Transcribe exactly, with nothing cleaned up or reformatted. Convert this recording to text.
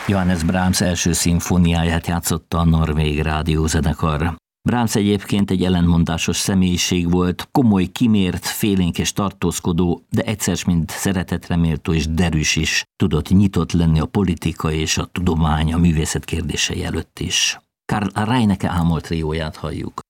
Johannes Brahms első szimfóniáját játszotta a Norvég Rádiózenekar. Brahms egyébként egy ellentmondásos személyiség volt, komoly, kimért, félénk és tartózkodó, de egyszer mint szeretetreméltó és derűs is, tudott nyitott lenni a politika és a tudomány, a művészet kérdései előtt is. Karl Reinecke Ámol trióját halljuk.